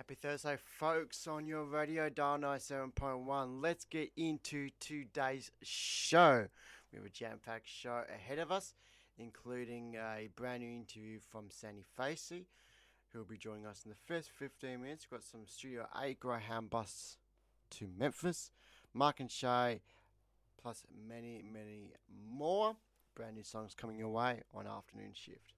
Happy Thursday, folks, on your radio dial 97.1. Let's get into today's show. We have a jam-packed show ahead of us, including a brand new interview from Sandy Facey, who will be joining us in the first 15 minutes. We've got some Studio 8 Greyhound busts to Memphis, Mark and Shay, plus many, many more brand new songs coming your way on Afternoon Shift.